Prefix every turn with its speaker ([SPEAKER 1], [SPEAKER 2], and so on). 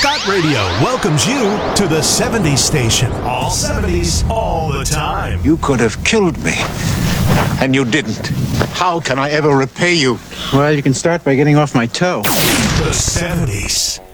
[SPEAKER 1] Dot Radio welcomes you to the 70s station. All 70s, all the time.
[SPEAKER 2] You could have killed me, and you didn't. How can I ever repay you?
[SPEAKER 3] Well, you can start by getting off my toe.
[SPEAKER 1] The 70s.